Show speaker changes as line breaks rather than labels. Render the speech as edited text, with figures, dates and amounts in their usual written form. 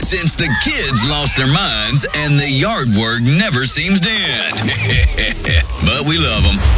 since the kids lost their minds and the yard work never seems to end. But we love them.